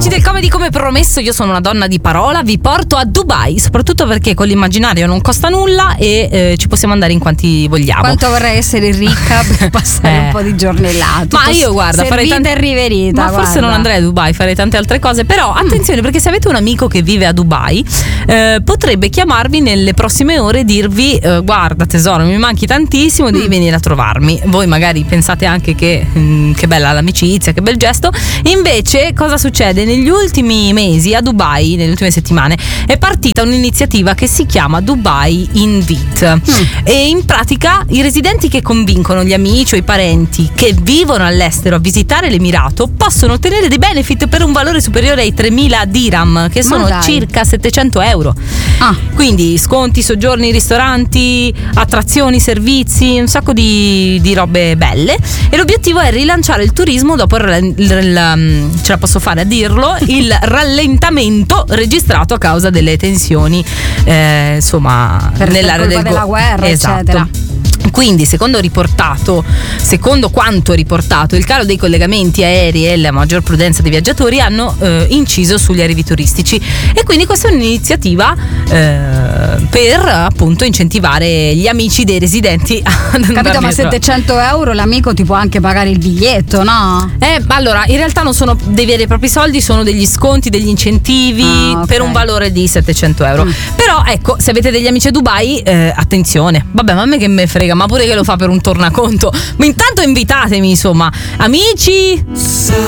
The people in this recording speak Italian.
Amici del Comedy, come promesso, io sono una donna di parola, vi porto a Dubai, soprattutto perché con l'immaginario non costa nulla e ci possiamo andare in quanti vogliamo. Quanto vorrei essere ricca per passare un po' di giorni là. Ma io guarda, farei tante e riverita. Ma forse non andrei a Dubai, farei tante altre cose. Però attenzione, perché se avete un amico che vive a Dubai, potrebbe chiamarvi nelle prossime ore e dirvi guarda tesoro, mi manchi tantissimo, devi venire a trovarmi. Voi magari pensate anche che bella l'amicizia, che bel gesto. Invece cosa succede? Negli ultimi mesi a Dubai, nelle ultime settimane, è partita un'iniziativa che si chiama Dubai Invite. E in pratica i residenti che convincono gli amici o i parenti che vivono all'estero a visitare l'Emirato possono ottenere dei benefit per un valore superiore ai 3.000 dirham, che sono circa 700 euro. Quindi sconti, soggiorni, ristoranti, attrazioni, servizi, un sacco di robe belle. E l'obiettivo è rilanciare il turismo dopo ce la posso fare a dirlo, il rallentamento registrato a causa delle tensioni insomma nell'area della guerra, esatto. eccetera. Quindi secondo quanto riportato, il calo dei collegamenti aerei e la maggior prudenza dei viaggiatori hanno inciso sugli arrivi turistici, e quindi questa è un'iniziativa per appunto incentivare gli amici dei residenti ad andare. Capito, ma 700 euro l'amico ti può anche pagare il biglietto, no? Allora in realtà non sono dei veri e propri soldi, sono degli sconti, degli incentivi per un valore di 700 euro. Però ecco, se avete degli amici a Dubai, attenzione, vabbè, ma a me che me frega, ma pure che lo fa per un tornaconto, ma intanto invitatemi, insomma, amici.